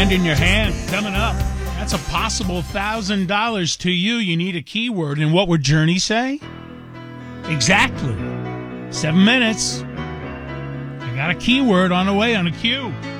coin in your hand coming up. That's a possible $1,000 to you. You need a keyword. And what would Journey say? Exactly. 7 minutes. I got a keyword on the way on a cue.